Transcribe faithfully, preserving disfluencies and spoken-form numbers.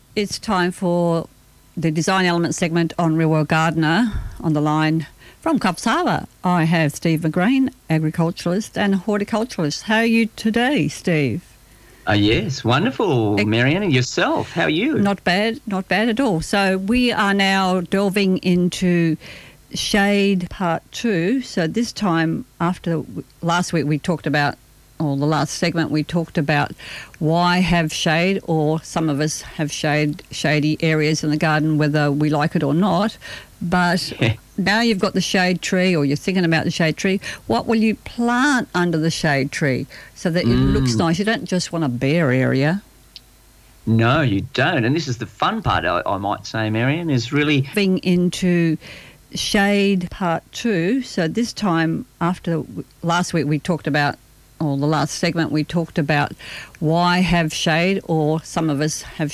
It's time for the Design Element segment on Real World Gardener. On the line from Coffs Harbour, I have Steve McGreen, agriculturalist and horticulturalist. How are you today, Steve? Uh, yes, wonderful, Marianne. And yourself, how are you? Not bad, not bad at all. So we are now delving into shade part two. So this time, after last week we talked about, or the last segment we talked about why have shade, or some of us have shade, shady areas in the garden, whether we like it or not. But Yeah. now you've got the shade tree, or you're thinking about the shade tree. What will you plant under the shade tree so that it Mm. looks nice? You don't just want a bare area. No, you don't. And this is the fun part, I, I might say, Marianne, is really... Moving into shade part two. So this time, after last week we talked about, or the last segment we talked about why have shade, or some of us have